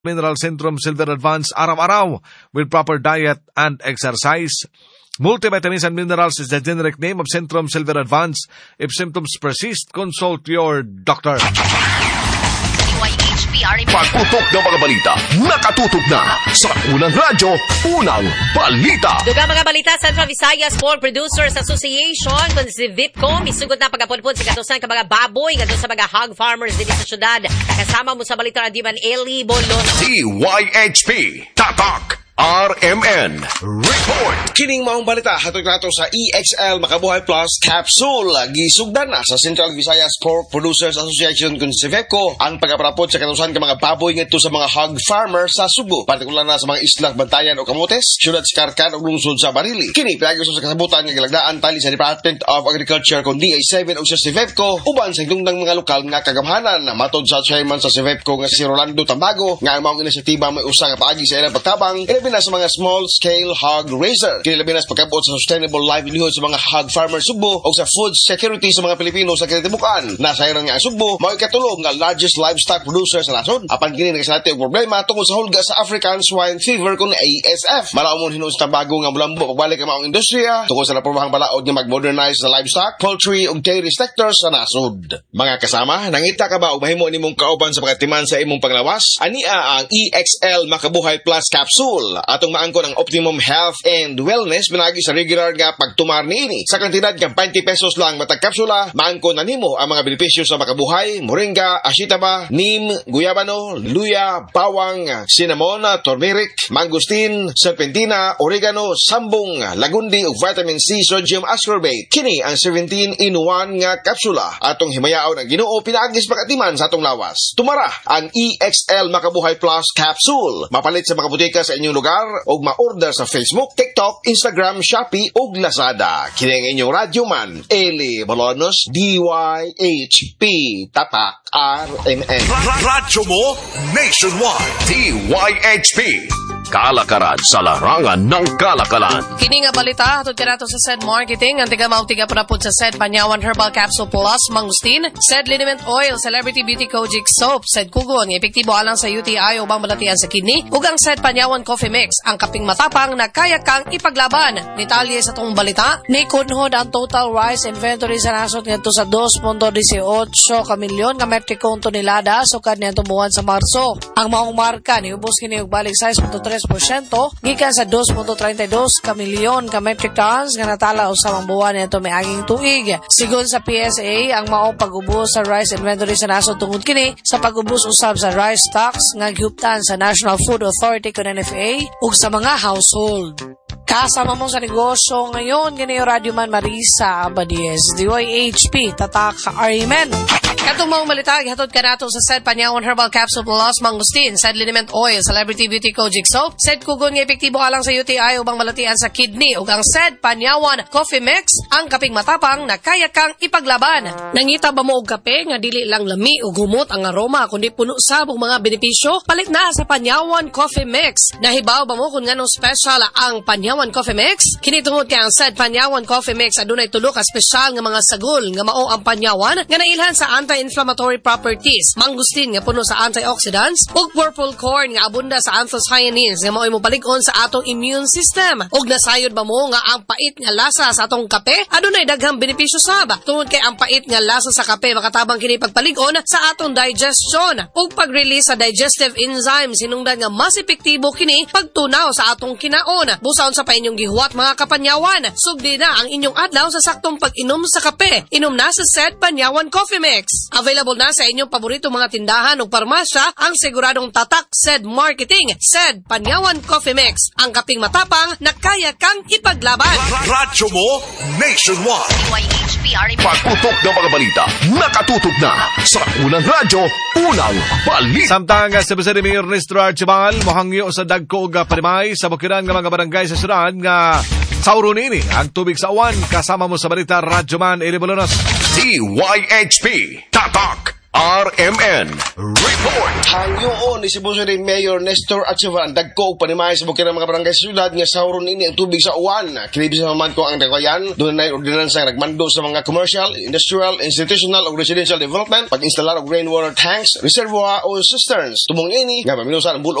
Mineral Centrum Silver Advance araw-araw with proper diet and exercise. Multivitamins and minerals is the generic name of Centrum Silver Advance. If symptoms persist, consult your doctor. Pagputok ng mga balita, nakatutok na sa Unang Radyo, Unang Balita. Dugang mga balita, Central Visayas Pork Producers Association kung si VIPCO, misugot na pagkapulpun sa katusan ka mga baboy, kato sa mga hog farmers din sa syudad. Kasama mo sa balita Radiman Eli Bolon. DYHP, Tatak, RMN Report. Kining maong balita hatod nato sa EXL Makabuhay Plus Capsule. Gisugdan na sa Central Visayas Pork Producers Association kun si VEPCO ang pagaprapot sa katusan ka mga baboy ngadto sa mga hog farmers sa Subo, partikular na sa mga isla Bantayan o Camotes, syudad Sicarcan ug lungsod sa Barili. Kini pinagos sa kasabutan nga gilagdaan tali sa Department of Agriculture kun DA7 ug sa CVEPCO uban sa higdungdang mga lokal nga kagamhanan. Matod sa chairman sa CVEPCO nga si Rolando Tambago nga ang maong inisyatiba may usa nga paagi sa ilang pagtabang na sa mga small-scale hog raiser. Kinilabinas pagkabot sa sustainable livelihood sa mga hog farmers Subo o sa food security sa mga Pilipino sa kinatibukan. Nasayran nga ang Subo, mao ikatulong nga largest livestock producer sa nason. Apan kini nagasalati og problema tungkol sa hulga sa African swine fever kun ASF. Malaumon hinuon sa Tambago nga mulambo pagbalik ang maong industriya tungkol sa naprobahang balaod nga mag-modernize sa livestock, poultry ug dairy sectors sa nasod. Mga kasama, nangita ka ba og mahimo nimong kauban sa pagatiman sa imong panglawas? Ania ang EXL Makabuhay Plus Capsule. Atong maangkon ang optimum health and wellness pinagi sa regular nga pagtumar niini. Sa kantidad nga 20 pesos lang matag kapsula, maangkon na nimo ang mga benepisyo sa makabuhay, moringa, ashitaba, neem, guyabano, luya, bawang, cinnamon, turmeric, mangosteen, serpentina, oregano, sambong, lagundi ug vitamin C sodium ascorbate. Kini ang 17-in-1 nga kapsula. Atong himayaon ang Ginoo pinaagis pagatiman sa atong lawas. Tumara ang EXL Makabuhay Plus Capsule. Mapalit sa mga butika sa inyong lugar o ma-order sa Facebook, TikTok, Instagram, Shopee ug Lazada. Kini ang inyong radyoman, Eli Bolonos, DYHP, Tatak, RMN. Radyo mo nationwide. DYHP. Kalakaran sa larangan ng kalakalan. Kini nga balita hatod kanato sa SED Marketing ang tiga prapod sa SED Panyawan Herbal Capsule Plus Mangustin, SED Liniment Oil, Celebrity Beauty Kojic Soap, SED Kugon, epektibo alang sa UTI o bang balatian sa kidney, ug ang SED Panyawan Coffee Mix, ang kaping matapang na kaya kang ipaglaban. Detalye sa tong balita, ni kunhod ang total rice inventory sa nasod ngadto sa 2.18 ka milyon ka metric tonelada sukad niadtong buwan sa Marso. Ang maong marka niubos kini og balik 6.3% gikan sa 2.32 ka milyon ka metric tons nga natala usamang buwan nito miaging tuig. Sigon sa PSA, ang maong pag-ubos sa rice inventory sa nasod tungod kini sa pag-ubos usab sa rice stocks nga gihuptan sa National Food Authority kun NFA ug sa mga household. Kasama mo sa negosyo ngayon, ganyan Radio Man Marisa Abadies, DYHP, Tatak, RMN. Katong maong malita, hatod ka nato sa SED Panyawan Herbal Capsule Plus Mangustin, SED Liniment Oil, Celebrity Beauty Kojic Soap, SED Kugon nga epektibo alang sa UTI ubang malatian sa kidney, ug ang SED Panyawan Coffee Mix, ang kaping matapang na kaya kang ipaglaban. Nangita ba mo og kape nga dili lang lami ug humot ang aroma kundi puno sabong mga benepisyo? Palit na sa Panyawan Coffee Mix. Nahibaw ba mo kung nganong special ang Panyawan Coffee Mix? Kini tungod kay ang SED Panyawan Coffee Mix adunay tulo ka special nga mga sagol nga mao ang Panyawan nga nailhan sa anti-inflammatory properties, mangustin nga puno sa antioxidants, ug purple corn nga abunda sa anthocyanins nga mao'y mopalig-on sa atong immune system. Ug nasayod ba mo nga ang pait nga lasa sa atong kape adunay daghang benepisyo sab. Tungod kay ang pait nga lasa sa kape makatabang kini pagpalig-on sa atong digestion ug pag-release sa digestive enzymes hinungdan nga mas epektibo kini pagtunaw sa atong kinaon. Busaon sa pa inyong gihuwat mga kapanyawan, sugdi na ang inyong adlaw sa saktong pag-inom sa kape. Inom na sa SED Panyawan Coffee Mix. Available na sa inyong paborito mga tindahan o parmasya ang siguradong tatak SED Marketing, SED Panyawan Coffee Mix, ang kaping matapang na kaya kang ipaglaban. Radyo mo nationwide. Pagputok ng mga balita, nakatutok na sa Unang Radyo, Unang Balita. Samtang sa Pasay Mayor Nestro Archibald mohangyo sa dagko ug parimay sa bukiran nga mga barangay sa syudad nga sauro nini ang tubig sa uwan. Kasama mo sa balita Radyo Man Eli Bolonos, DYHP, Tatak, RMN Report. Hangyoon ni Cebu City Mayor Nestor Atcheva ang dagko panimay sa bukid ng mga barangay sa syudad nga sauron ini ang tubig sa uwan. Kinibi sa maman ko ang dakayan, doon na ordinansa nga nagmando sa mga commercial, industrial, institutional o residential development, pag-instalar og rainwater tanks, reservoir o cisterns. Tumong ini nga paminusan ang bulo